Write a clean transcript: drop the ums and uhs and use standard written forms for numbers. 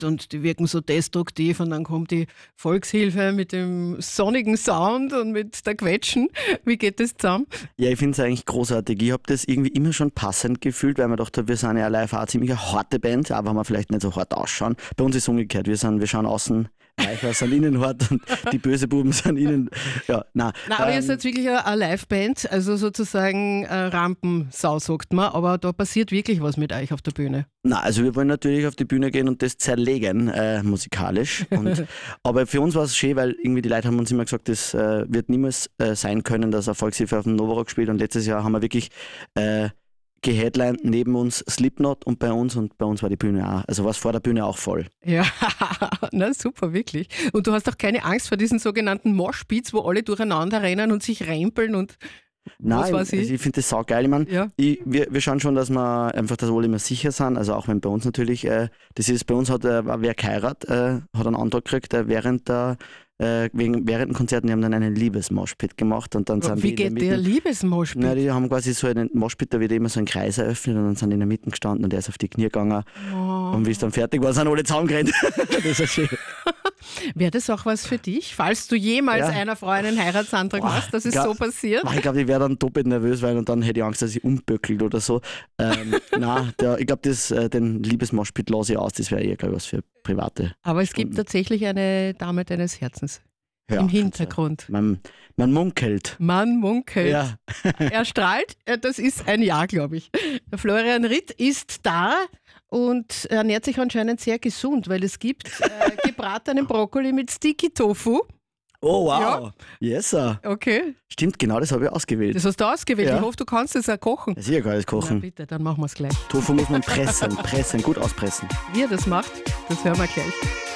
und die wirken so destruktiv und dann kommt die Volkshilfe mit dem sonnigen Sound und mit der Quetschen. Wie geht das zusammen? Ja, ich finde es eigentlich großartig. Ich habe das irgendwie immer schon passend gefühlt, weil man dachte, wir sind ja live auch eine ziemlich harte Band, auch wenn wir vielleicht nicht so hart ausschauen. Bei uns ist es umgekehrt. Wir schauen außen weicher, sind innen hart und die böse Buben sind innen. Ja, nein. Aber ihr seid wirklich eine Live-Band, also sozusagen Rampensau, sagt man, aber da passiert wirklich was mit euch auf der Bühne. Na, also wir wollen natürlich auf die Bühne gehen und das zerlegen, musikalisch. Aber für uns war es schön, weil irgendwie die Leute haben uns immer gesagt, das wird niemals sein können, dass eine Volkshilfe auf dem Novarock spielt. Und letztes Jahr haben wir wirklich geheadlined, neben uns Slipknot und bei uns war die Bühne auch. Also war es vor der Bühne auch voll. Ja, na super, wirklich. Und du hast auch keine Angst vor diesen sogenannten Moshpits, wo alle durcheinander rennen und sich rempeln und Nein, also ich finde das saugeil. Ich meine, wir schauen schon, dass wir einfach, dass alle immer sicher sind. Also auch wenn bei uns natürlich, das ist, bei uns hat wer geheiratet, hat einen Antrag gekriegt, während den Konzerten, die haben dann einen Liebesmoshpit gemacht und dann sind Wie geht der Liebesmoshpit? Na, die haben quasi so einen Moshpit, da wird immer so ein Kreis eröffnet und dann sind die in der Mitte gestanden und der ist auf die Knie gegangen. Oh. Und wie es dann fertig war, sind alle zusammengerannt. Das ist schön. Wäre das auch was für dich, falls du jemals einer Frau einen Heiratsantrag machst, dass es so passiert? Ich glaube, ich wäre dann doppelt nervös, weil und dann hätte ich Angst, dass ich umböckelt oder so. Nein, ich glaube, den Liebesmoshpit lasse ich aus, das wäre eher, glaube ich, was für Private. Aber es gibt tatsächlich eine Dame deines Herzens im Hintergrund. Man munkelt. Man munkelt. Ja. Er strahlt, das ist ein Ja, glaube ich. Der Florian Ritt ist da. Und ernährt sich anscheinend sehr gesund, weil es gibt gebratenen Brokkoli mit Sticky Tofu. Oh wow, yes sir. Okay. Stimmt, genau das habe ich ausgewählt. Das hast du ausgewählt, ich hoffe, du kannst es auch kochen. Ja, sicher kann ich das kochen. Na bitte, dann machen wir es gleich. Tofu muss man pressen, gut auspressen. Wie er das macht, das hören wir gleich.